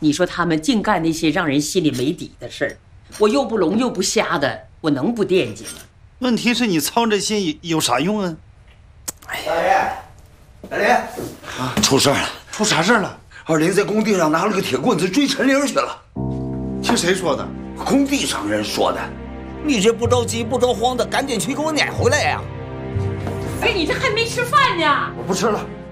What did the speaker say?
你说他们净干那些让人心里没底的事儿，我又不聋又不瞎的，我能不惦记吗？ 问题是你操这心有啥用啊？ 大爷，大爷，啊，出事了！ 出啥事了？ 二林在工地上拿了个铁棍子追陈玲去了。 听谁说的？ 工地上人说的。你这不着急不着慌的，赶紧去给我撵回来呀！ 哎，你这还没吃饭呢？ 我不吃了。